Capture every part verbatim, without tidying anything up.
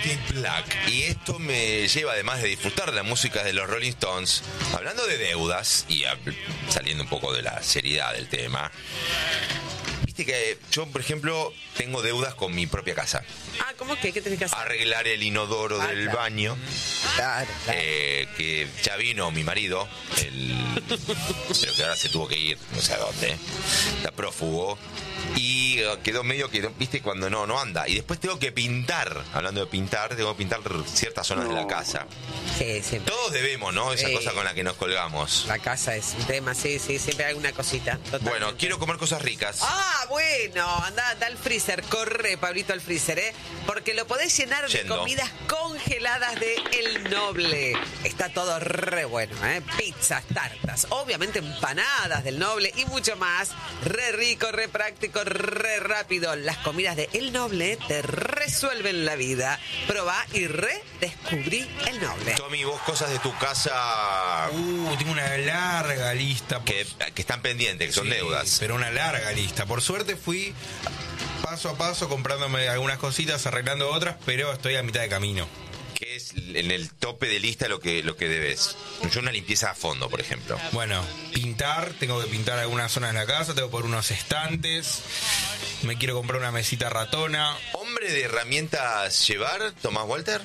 Kid Black. Y esto me lleva, además de disfrutar la música de los Rolling Stones, hablando de deudas y a, saliendo un poco de la seriedad del tema. Viste que yo, por ejemplo, tengo deudas con mi propia casa. Ah, ¿cómo que? ¿Qué tenés que hacer? Arreglar el inodoro ah, del claro. baño. Claro, claro. Eh, que ya vino mi marido, el, pero que ahora se tuvo que ir, no sé a dónde. Está prófugo. Y quedó medio que, viste, cuando no, no anda. Y después tengo que pintar, hablando de pintar, tengo que pintar ciertas zonas no. de la casa. Sí, siempre. Todos debemos, ¿no? Esa sí. cosa con la que nos colgamos. La casa es un tema, sí, sí, siempre hay alguna cosita. Totalmente. Bueno, quiero comer cosas ricas. Ah, bueno, anda, anda al freezer, corre, Pablito, al freezer, ¿eh? Porque lo podés llenar Yendo. de comidas congeladas de El Noble. Está todo re bueno, ¿eh? Pizzas, tartas, obviamente empanadas del Noble y mucho más. Re rico, re práctico, re rápido. Las comidas de El Noble te resuelven la vida. Probá y redescubrí El Noble. Tommy, vos cosas de tu casa Uh, tengo una larga lista. Por... que, que están pendientes, que son Sí, deudas. pero una larga lista. Por suerte fui paso a paso comprándome algunas cositas, arreglando otras, pero estoy a mitad de camino. ¿Qué es en el tope de lista lo que, lo que debes? Yo una limpieza a fondo, por ejemplo. Bueno, pintar, tengo que pintar algunas zonas de la casa, tengo que poner unos estantes, me quiero comprar una mesita ratona. ¿Hombre de herramientas llevar, Tomás Walter?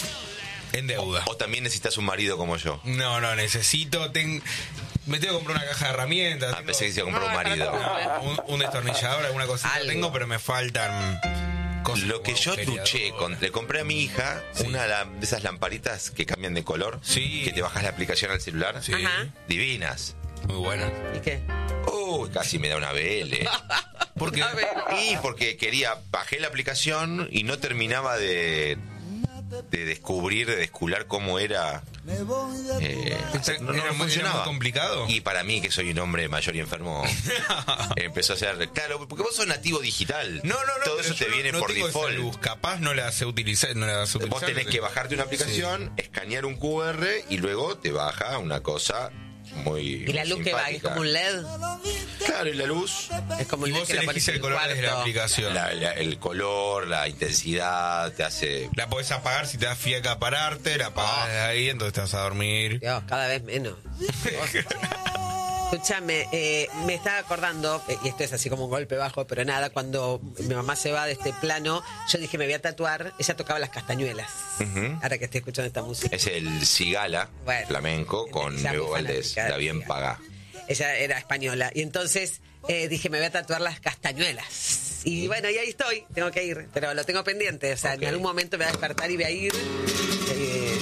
En deuda. ¿O, o también necesitas un marido como yo? No, no, necesito... Ten... Me tengo que comprar una caja de herramientas. Ah, tengo... pensé que se iba a comprar un marido. un, un destornillador, alguna cosita Algo. tengo, pero me faltan cosas. Lo que como yo agujereador. tuché, con, le compré a mi hija Sí. una la- de esas lamparitas que cambian de color, Sí. que te bajas la aplicación al celular. Sí, Ajá. Divinas. muy buena. ¿Y qué? Uy, casi me da una B L. ¿Por qué? A ver. Y porque quería, bajé la aplicación y no terminaba de, de descubrir, de descular cómo era. Eh, Está- no, no, era no muy- funcionaba. era muy complicado. Y para mí, que soy un hombre mayor y enfermo, empezó a ser. Claro, porque vos sos nativo digital. No, no, no. Todo pero eso te yo no- viene no por tengo esa default. luz. Capaz no la sé utilizar. No la sé Vos utilizar, tenés no que sé. bajarte una aplicación, escanear un Q R y luego te baja una cosa muy. ¿Y la muy luz que va? ¿Es simpática. como un L E D? Claro, y la luz, Es como un Y L E D vos que la elegís pones en el color desde la cuarto. aplicación. la- la- el color, la intensidad, te hace. La podés apagar si te da fiaca a pararte, la apagás de ahí, entonces te vas a dormir. Dios, cada vez menos. Escúchame, eh, me estaba acordando, eh, y esto es así como un golpe bajo, pero nada, cuando mi mamá se va de este plano, yo dije me voy a tatuar, ella tocaba las castañuelas. Ujú. Ahora que estoy escuchando esta música. Es el cigala Bueno, flamenco con ella muy Bebo Valdés, fanática, la bien sí. paga. Ella era española. Y entonces eh, dije, me voy a tatuar las castañuelas. Y bueno, y ahí estoy, tengo que ir, pero lo tengo pendiente. O sea, Ok. en algún momento me voy a despertar y voy a ir. eh,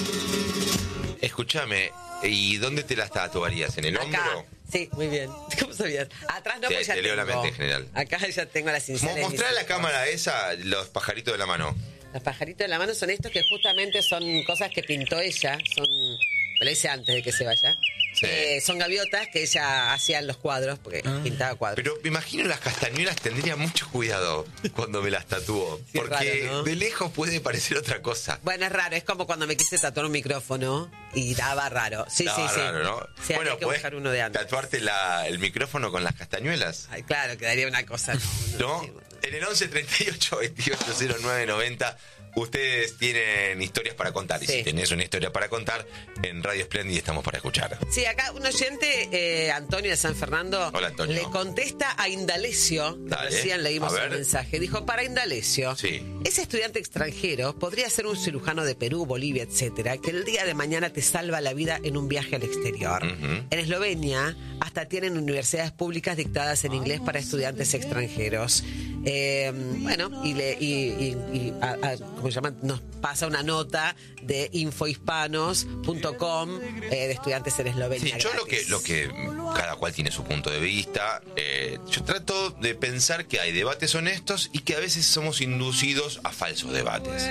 Escúchame, ¿y dónde te las tatuarías? ¿En el acá. hombro? Sí, muy bien. ¿Cómo sabías? Atrás no, Te- pues ya te leo la tengo. mente, general. Acá ya tengo las Mo- iniciales. Mostrá a la mis- cámara esa los pajaritos de la mano. Los pajaritos de la mano son estos que justamente son cosas que pintó ella. Son, me lo hice antes de que se vaya. Sí. Eh, son gaviotas que ella hacía en los cuadros, porque pintaba cuadros. Pero me imagino las castañuelas tendría mucho cuidado cuando me las tatúo. Sí, porque raro, ¿no? de lejos puede parecer otra cosa. Bueno, es raro, es como cuando me quise tatuar un micrófono y daba raro. Sí, Daba sí, sí. raro, ¿no? Sí, Bueno, hay que podés buscar uno de antes. tatuarte la- el micrófono con las castañuelas. Ay, claro, quedaría una cosa. ¿No? En el once treinta y ocho veintiocho cero nueve noventa ustedes tienen historias para contar. Y Sí. si tenés una historia para contar, en Radio Splendid estamos para escuchar. Sí, acá un oyente, eh, Antonio de San Fernando, Hola, Antonio. le contesta a Indalecio, que Dale, recién leímos a el ver. mensaje. Dijo, para Indalecio, Sí. ese estudiante extranjero podría ser un cirujano de Perú, Bolivia, etcétera, que el día de mañana te salva la vida en un viaje al exterior. Ujú. En Eslovenia hasta tienen universidades públicas dictadas en inglés para estudiantes extranjeros. Eh, bueno, y, le, y, y- y a- a- ¿cómo se llama? Nos pasa una nota de infohispanos punto com eh, de estudiantes en Eslovenia. Sí, yo lo que, gratis. lo que cada cual tiene su punto de vista. eh, yo trato de pensar que hay debates honestos y que a veces somos inducidos a falsos debates.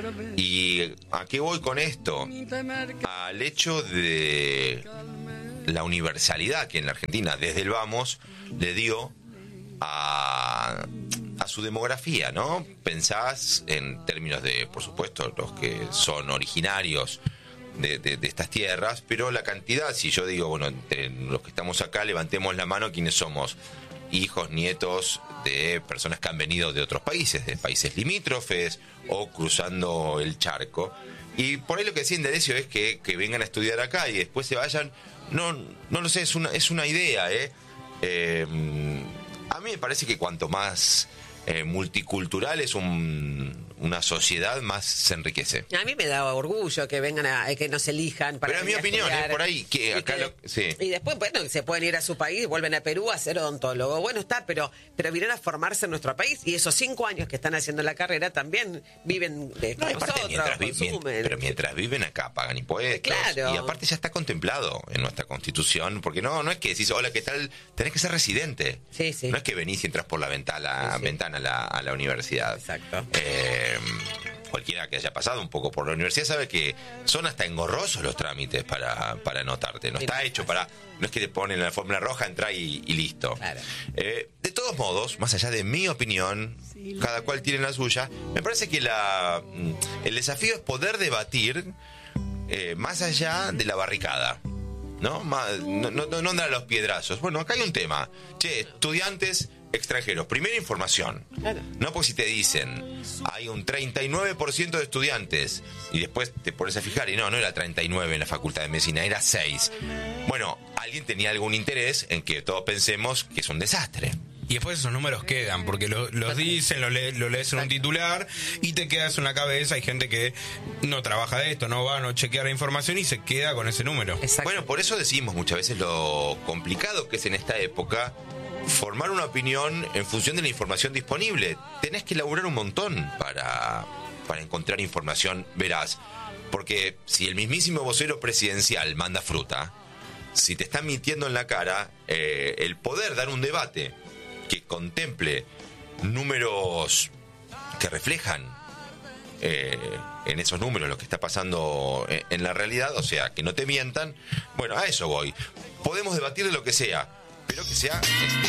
¿Y a qué voy con esto? Al hecho de la universalidad que en la Argentina, desde el vamos, le dio a, a su demografía, ¿no? Pensás en términos de, por supuesto, los que son originarios de, de- de estas tierras, pero la cantidad, si yo digo, bueno, entre los que estamos acá, levantemos la mano quienes somos hijos, nietos de personas que han venido de otros países, de países limítrofes o cruzando el charco. Y por ahí lo que decía Indalecio es que, que vengan a estudiar acá y después se vayan. No, no lo sé, es una, es una idea, ¿eh? Eh, a mí me parece que cuanto más eh, multicultural es un, una sociedad, más se enriquece. A mí me da orgullo que vengan a que nos elijan para. Pero es mi opinión, es por ahí que acá y, que, lo, sí. y después, bueno, se pueden ir a su país, vuelven a Perú a ser odontólogo. Bueno, está, pero pero vienen a formarse en nuestro país y esos cinco años que están haciendo la carrera también viven de no, nosotros, aparte, mientras, vi, consumen. Pero mientras viven acá pagan impuestos. Claro. Y aparte ya está contemplado en nuestra Constitución, porque no no es que decís, hola, ¿qué tal? Tenés que ser residente. Sí, sí. No es que venís y entras por la ventana, sí, sí. ventana a la, a la universidad. Exacto. Eh, cualquiera que haya pasado un poco por la universidad sabe que son hasta engorrosos los trámites para, para anotarte. No está hecho para... No es que te ponen la fórmula roja, entra y, y listo. Claro. Eh, de todos modos, más allá de mi opinión, cada cual tiene la suya, me parece que la, el desafío es poder debatir eh, más allá de la barricada. ¿No? No, no, no andar a los piedrazos. Bueno, acá hay un tema. Che, estudiantes extranjeros. Primera información. Claro. No, pues si te dicen hay un treinta y nueve por ciento de estudiantes y después te pones a fijar y no, no era treinta y nueve en la Facultad de Medicina, era seis. Bueno, alguien tenía algún interés en que todos pensemos que es un desastre. Y después esos números quedan, porque lo, los dicen, lo, le, lo lees en un titular y te quedas en la cabeza. Hay gente que no trabaja de esto, no va a no chequear la información y se queda con ese número. Exacto. Bueno, por eso decimos muchas veces lo complicado que es en esta época formar una opinión en función de la información disponible. Tenés que elaborar un montón para, para encontrar información veraz. Porque si el mismísimo vocero presidencial manda fruta, si te están mintiendo en la cara, eh, el poder dar un debate que contemple números que reflejan eh, en esos números lo que está pasando en, en la realidad, o sea, que no te mientan, bueno, a eso voy. Podemos debatir de lo que sea, pero que sea...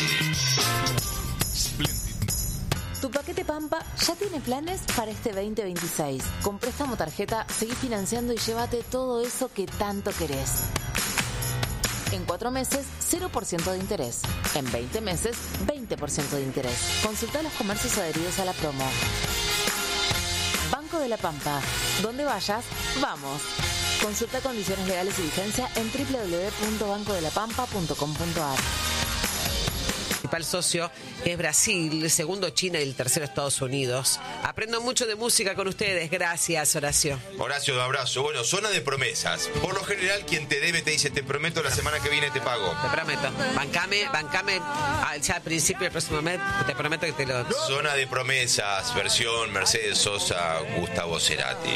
Tu paquete Pampa ya tiene planes para este veinte veintiséis. Con préstamo tarjeta, seguí financiando y llévate todo eso que tanto querés. En cuatro meses, cero por ciento de interés. En veinte meses, veinte por ciento de interés. Consulta los comercios adheridos a la promo. Banco de la Pampa. Donde vayas, vamos. Consulta condiciones legales y vigencia en doble u doble u doble u punto banco de la pampa punto com punto a r. El principal socio es Brasil, el segundo China y el tercero Estados Unidos. Aprendo mucho de música con ustedes. Gracias, Horacio. Horacio, un abrazo. Bueno, zona de promesas. Por lo general, quien te debe te dice, te prometo la semana que viene te pago. Te prometo. Bancame, bancame ah, ya al principio del próximo mes. Te prometo que te lo... Zona de promesas, versión Mercedes Sosa, Gustavo Cerati.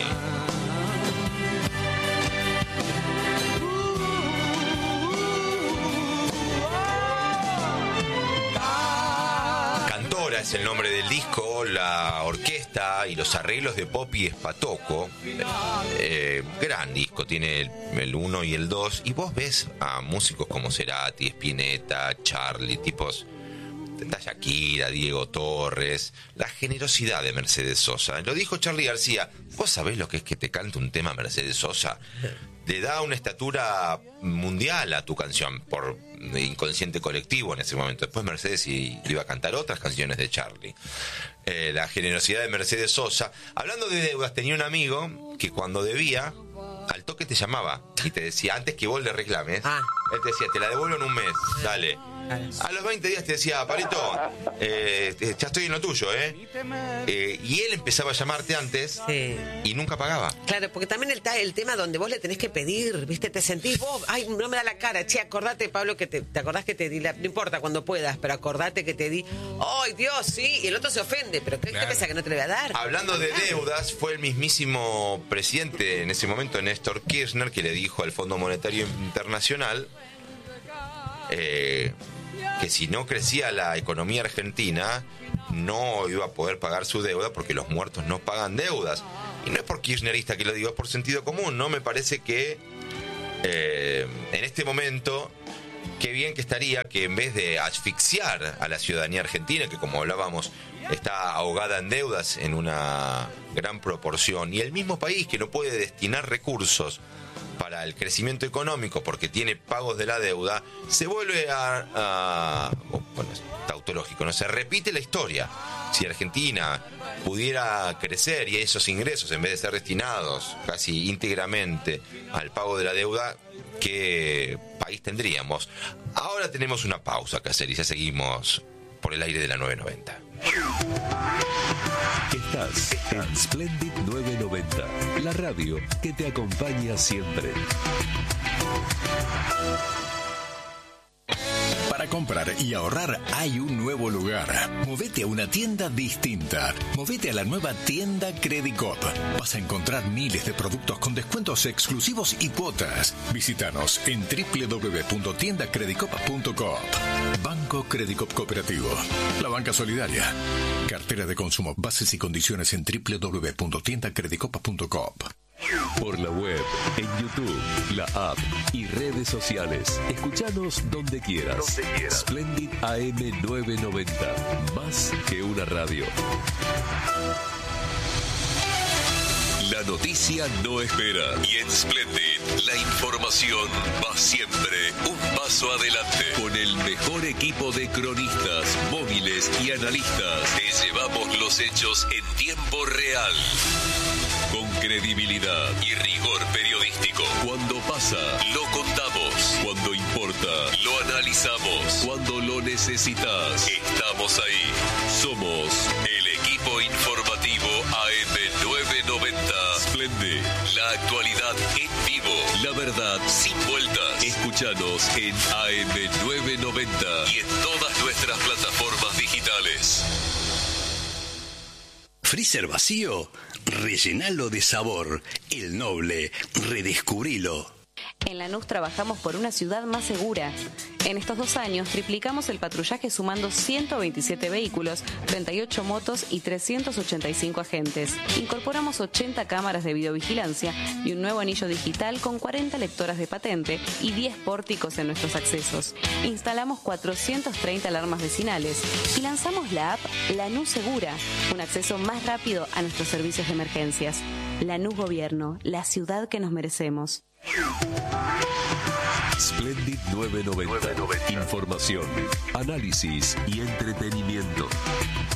Es el nombre del disco, la orquesta y los arreglos de Popi Espatoco. Eh, gran disco, tiene el uno y el dos. Y vos ves a músicos como Cerati, Spinetta, Charlie, tipos de Shakira, Diego Torres. La generosidad de Mercedes Sosa. Lo dijo Charlie García. ¿Vos sabés lo que es que te cante un tema Mercedes Sosa? Le da una estatura mundial a tu canción por inconsciente colectivo en ese momento. Después Mercedes iba a cantar otras canciones de Charlie. Eh, la generosidad de Mercedes Sosa. Hablando de deudas, tenía un amigo que cuando debía, al toque te llamaba y te decía, antes que vos le reclames, ah. él te decía, te la devuelvo en un mes, dale. A los veinte días te decía, Palito, eh, ya estoy en lo tuyo, ¿eh? eh y él empezaba a llamarte antes sí. y nunca pagaba. Claro, porque también está el tema donde vos le tenés que pedir, ¿viste? Te sentís vos, ay, no me da la cara, che, acordate, Pablo, que te, te acordás que te di, la, no importa cuando puedas, pero acordate que te di, ay, Dios, sí, y el otro se ofende, pero ¿qué, claro. ¿qué pasa que no te lo voy a dar? Hablando de deudas, fue el mismísimo presidente en ese momento, Néstor Kirchner, que le dijo al Fondo Monetario Internacional eh, que si no crecía la economía argentina no iba a poder pagar su deuda porque los muertos no pagan deudas. Y no es por kirchnerista que lo digo, es por sentido común. No me parece que eh, en este momento, qué bien que estaría que en vez de asfixiar a la ciudadanía argentina, que como hablábamos está ahogada en deudas en una gran proporción, y el mismo país que no puede destinar recursos para el crecimiento económico porque tiene pagos de la deuda, se vuelve a, a bueno, tautológico, no se repite la historia. Si Argentina pudiera crecer y esos ingresos, en vez de ser destinados casi íntegramente al pago de la deuda, ¿qué país tendríamos? Ahora tenemos una pausa que hacer y ya seguimos por el aire de la nueve noventa. Estás en Splendid nueve noventa, la radio que te acompaña siempre. Para comprar y ahorrar hay un nuevo lugar. Movete a una tienda distinta. Movete a la nueva tienda Credicop. Vas a encontrar miles de productos con descuentos exclusivos y cuotas. Visítanos en doble u doble u doble u punto tienda credicop punto coop. Banco Credicop Cooperativo. La banca solidaria. Cartera de consumo. Bases y condiciones en doble u doble u doble u punto tienda credicop punto coop. Por la web, en YouTube, la app y redes sociales. Escuchanos donde quieras. Donde quieras. Splendid A M nueve noventa. Más que una radio. La noticia no espera. Y en Splendid, la información va siempre un paso adelante. Con el mejor equipo de cronistas, móviles y analistas, te llevamos los hechos en tiempo real. Con credibilidad y rigor periodístico. Cuando pasa, lo contamos. Cuando importa, lo analizamos. Cuando lo necesitas, estamos ahí. Somos el equipo informativo A M nueve noventa. Splendid, la actualidad en vivo. La verdad sin vueltas. Escúchanos en A M nueve noventa y en todas nuestras plataformas digitales. Freezer vacío, rellenalo de sabor. El Noble, redescubrilo. En Lanús trabajamos por una ciudad más segura. En estos dos años triplicamos el patrullaje sumando ciento veintisiete vehículos, treinta y ocho motos y trescientos ochenta y cinco agentes. Incorporamos ochenta cámaras de videovigilancia y un nuevo anillo digital con cuarenta lectoras de patente y diez pórticos en nuestros accesos. Instalamos cuatrocientas treinta alarmas vecinales y lanzamos la app Lanús Segura, un acceso más rápido a nuestros servicios de emergencias. Lanús Gobierno, la ciudad que nos merecemos. Splendid nueve noventa. Información, análisis y entretenimiento.